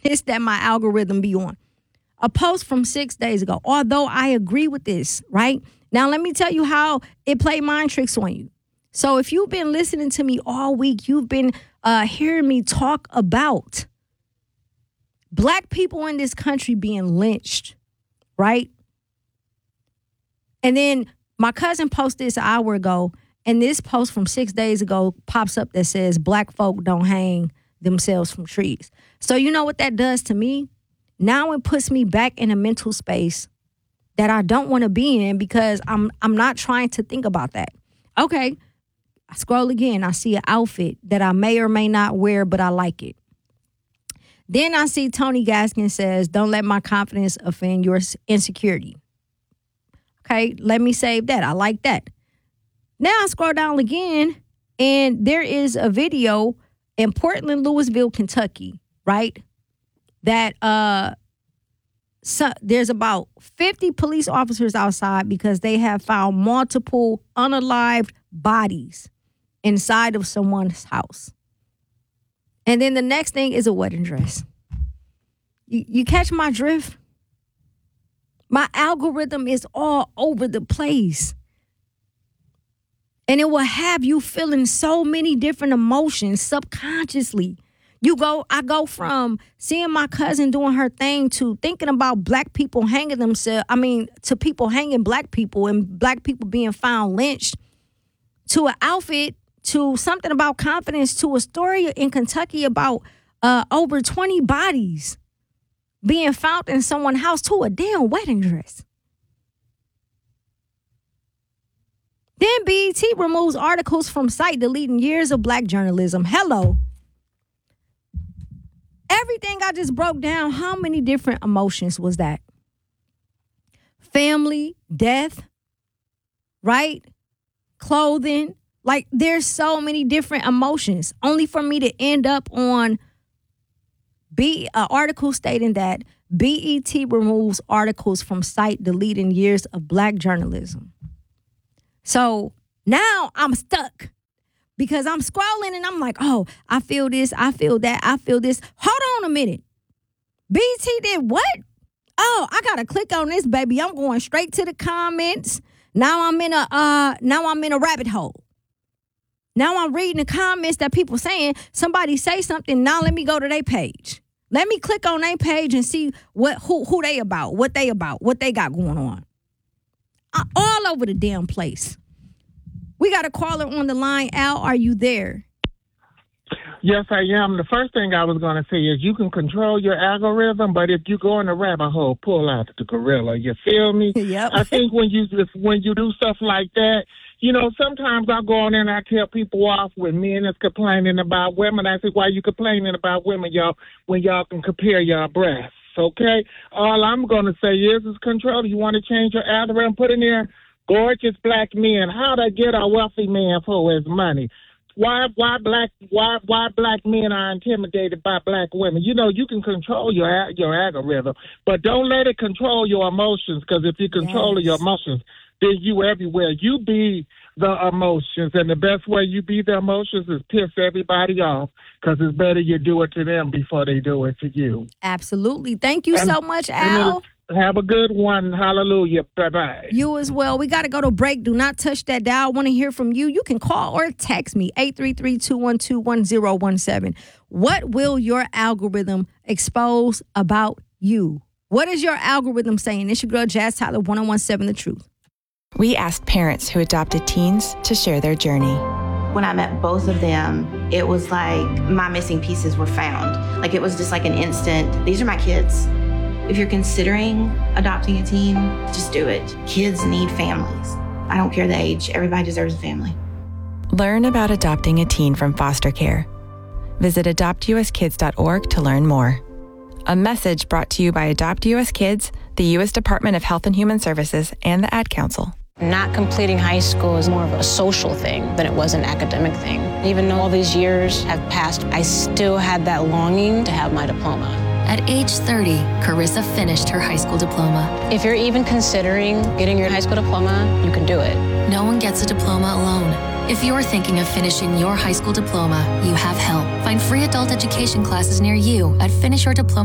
pissed that my algorithm be on. A post from 6 days ago. Although I agree with this, right? Now, let me tell you how it played mind tricks on you. So if you've been listening to me all week, you've been hearing me talk about Black people in this country being lynched, right? And then my cousin posted this an hour ago, and this post from 6 days ago pops up that says Black folk don't hang themselves from trees. So you know what that does to me? Now it puts me back in a mental space that I don't want to be in because I'm not trying to think about that. Okay, I scroll again. I see an outfit that I may or may not wear, but I like it. Then I see Tony Gaskin says, don't let my confidence offend your insecurity. Okay, let me save that. I like that. Now I scroll down again, and there is a video in Portland, Louisville, Kentucky, right? That there's about 50 police officers outside because they have found multiple unalived bodies inside of someone's house. And then the next thing is a wedding dress. You catch my drift? My algorithm is all over the place. And it will have you feeling so many different emotions subconsciously. I go from seeing my cousin doing her thing to thinking about Black people hanging themselves. To people hanging Black people and Black people being found lynched, to an outfit, to something about confidence, to a story in Kentucky about over 20 bodies being found in someone's house, to a damn wedding dress. Then BET removes articles from site deleting years of Black journalism. Hello. Everything I just broke down, how many different emotions was that? Family, death, right? Clothing. Like, there's so many different emotions. Only for me to end up on an article stating that BET removes articles from site deleting years of Black journalism. So now I'm stuck because I'm scrolling and I'm like, oh, I feel this, I feel that, I feel this. Hold on a minute. BET did what? Oh, I gotta click on this, baby. I'm going straight to the comments. Now I'm in a rabbit hole. Now I'm reading the comments that people saying. Somebody say something. Now let me go to their page. Let me click on their page and see who they about, what they got going on. All over the damn place. We got a caller on the line. Al, are you there? Yes, I am. The first thing I was going to say is you can control your algorithm, but if you go in a rabbit hole, pull out the gorilla. You feel me? Yep. I think when you do stuff like that, you know, sometimes I go on there and I tell people off when men is complaining about women. I say, why you complaining about women, y'all, when y'all can compare your breasts? Okay? All I'm going to say is control. You want to change your algorithm, put in there gorgeous Black men. How to get a wealthy man for his money? Why black men are intimidated by Black women? You know, you can control your algorithm, but don't let it control your emotions, because if you control your emotions, then you everywhere. You be the emotions, and the best way you be the emotions is piss everybody off, because it's better you do it to them before they do it to you. Absolutely. Thank you so much, Al. Have a good one. Hallelujah. Bye-bye. You as well. We got to go to break. Do not touch that dial. I want to hear from you. You can call or text me, 833-212-1017. What will your algorithm expose about you? What is your algorithm saying? It's your girl, Jazz Tyler, 1017 The Truth. We asked parents who adopted teens to share their journey. When I met both of them, it was like my missing pieces were found. Like, it was just like an instant, these are my kids. If you're considering adopting a teen, just do it. Kids need families. I don't care the age. Everybody deserves a family. Learn about adopting a teen from foster care. Visit adoptuskids.org to learn more. A message brought to you by Adopt US Kids, the U.S. Department of Health and Human Services, and the Ad Council. Not completing high school is more of a social thing than it was an academic thing. Even though all these years have passed, I still had that longing to have my diploma. At age 30, Carissa finished her high school diploma. If you're even considering getting your high school diploma, you can do it. No one gets a diploma alone. If you're thinking of finishing your high school diploma, you have help. Find free adult education classes near you at finishyourdiploma.